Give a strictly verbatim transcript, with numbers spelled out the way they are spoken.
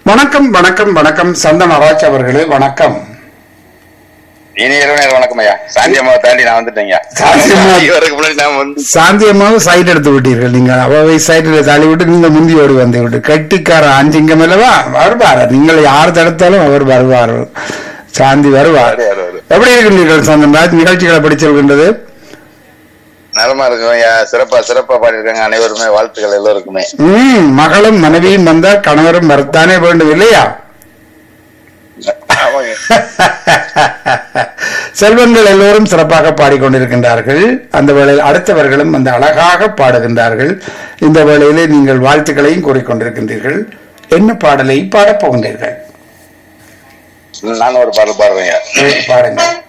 வணக்கம் வணக்கம் வணக்கம் சந்தன ராஜ் அவர்களே வணக்கம். இனி இரவு நேரம் வணக்கம் ஐயா. சாந்தி அம்மாவை தாண்டி நான் வந்துட்டேங்க. சாந்தி அம்மாவை சைட் எடுத்து விட்டீர்கள். நீங்கள் அவை சைட்டில் தள்ளி விட்டு நீங்க முந்தியோடு வந்து விட்டு கட்டிக்கார ஆஞ்சிங்கம் அல்லவா வருவார். நீங்கள் யார் தடுத்தாலும் அவர் வருவார். சாந்தி வருவார். எப்படி இருக்கின்றீர்கள் சந்தன் ராஜ்? நிகழ்ச்சிகளை படிச்சிருக்கின்றது நலமா இருக்கும் ஐயா. சிறப்பா சிறப்பா பாடிருக்காங்க. அனைவருமே வாழ்த்துக்கள் எல்லோருக்குமே. உம் மகளும் மனைவியும் வந்தா கணவரும் வரத்தானே வேண்டும் இல்லையா? செல்வங்கள் எல்லோரும் சிறப்பாக பாடிக்கொண்டிருக்கின்றார்கள். அந்த வேளையில் அடுத்தவர்களும் அந்த அழகாக பாடுகின்றார்கள். இந்த வேளையிலே நீங்கள் வாழ்த்துக்களையும் கூறிக்கொண்டிருக்கின்றீர்கள். என்ன பாடலை பாடப் போகின்றீர்கள்? நான் ஒரு பாடல் பாடுறேன். பாருங்கள்.